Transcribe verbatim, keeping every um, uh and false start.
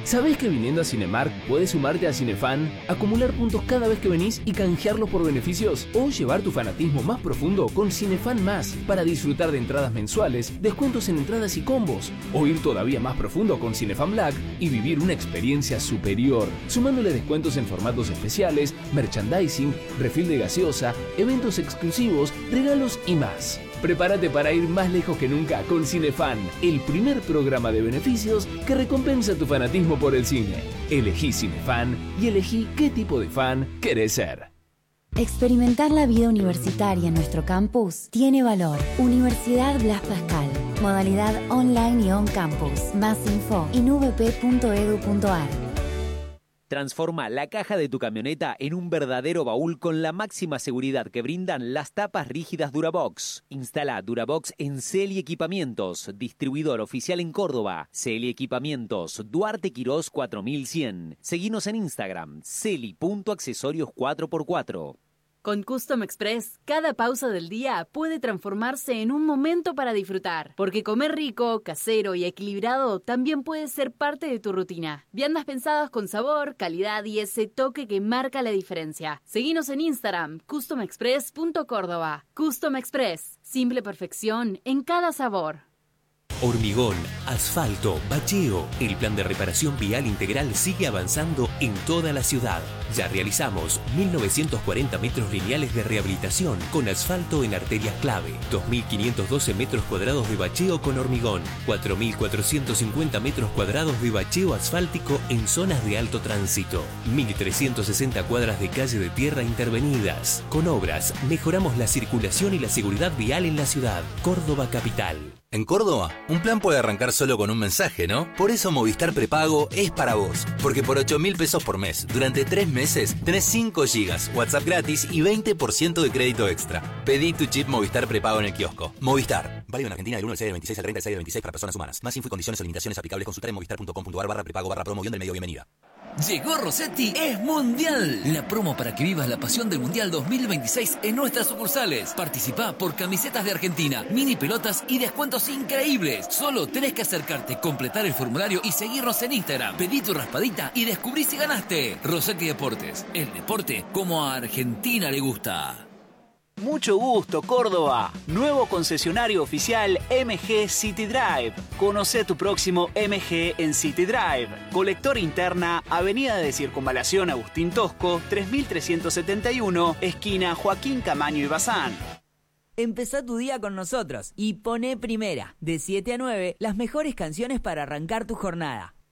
¿Sabés que viniendo a Cinemark puedes sumarte a Cinefan, acumular puntos cada vez que venís y canjearlos por beneficios? O llevar tu fanatismo más profundo con Cinefan Más para disfrutar de entradas mensuales, descuentos en entradas y combos. O ir todavía más profundo con Cinefan Black y vivir una experiencia superior, sumándole descuentos en formatos especiales, merchandising, refill de gaseosa, eventos exclusivos, regalos y más. Prepárate para ir más lejos que nunca con Cinefan, el primer programa de beneficios que recompensa tu fanatismo por el cine. Elegí Cinefan y elegí qué tipo de fan querés ser. Experimentar la vida universitaria en nuestro campus tiene valor. Universidad Blas Pascal. Modalidad online y on campus. Más info en u v p punto e d u punto a r. Transforma la caja de tu camioneta en un verdadero baúl con la máxima seguridad que brindan las tapas rígidas Durabox. Instala Durabox en Celi Equipamientos, distribuidor oficial en Córdoba. Celi Equipamientos, Duarte Quirós cuatro mil cien. Seguinos en Instagram, celi punto accesorios cuatro por cuatro. Con Custom Express, cada pausa del día puede transformarse en un momento para disfrutar, porque comer rico, casero y equilibrado también puede ser parte de tu rutina. Viandas pensadas con sabor, calidad y ese toque que marca la diferencia. Seguinos en Instagram, custom express punto córdoba. Custom Express, simple perfección en cada sabor. Hormigón, asfalto, bacheo. El plan de reparación vial integral sigue avanzando en toda la ciudad. Ya realizamos mil novecientos cuarenta metros lineales de rehabilitación con asfalto en arterias clave, dos mil quinientos doce metros cuadrados de bacheo con hormigón, cuatro mil cuatrocientos cincuenta metros cuadrados de bacheo asfáltico en zonas de alto tránsito, mil trescientas sesenta cuadras de calle de tierra intervenidas. Con obras, mejoramos la circulación y la seguridad vial en la ciudad. Córdoba Capital. En Córdoba, un plan puede arrancar solo con un mensaje, ¿no? Por eso Movistar Prepago es para vos. Porque por ocho mil pesos por mes, durante tres meses, tenés cinco gigas, WhatsApp gratis y veinte por ciento de crédito extra. Pedí tu chip Movistar Prepago en el kiosco. Movistar. Válido en Argentina del uno del seis del veintiséis al treinta del seis del veintiséis para personas humanas. Más info y condiciones o limitaciones aplicables consultar en movistar punto com punto a r barra prepago barra promoción del medio bienvenida. Llegó Rossetti, es Mundial. La promo para que vivas la pasión del Mundial dos mil veintiséis en nuestras sucursales. Participá por camisetas de Argentina, mini pelotas y descuentos increíbles. Solo tenés que acercarte, completar el formulario y seguirnos en Instagram. Pedí tu raspadita y descubrí si ganaste. Rossetti Deportes, el deporte como a Argentina le gusta. Mucho gusto, Córdoba. Nuevo concesionario oficial M G City Drive. Conoce tu próximo M G en City Drive. Colector interna, Avenida de Circunvalación Agustín Tosco, tres mil trescientos setenta y uno, esquina Joaquín Camaño y Bazán. Empezá tu día con nosotros y poné primera, de siete a nueve, las mejores canciones para arrancar tu jornada.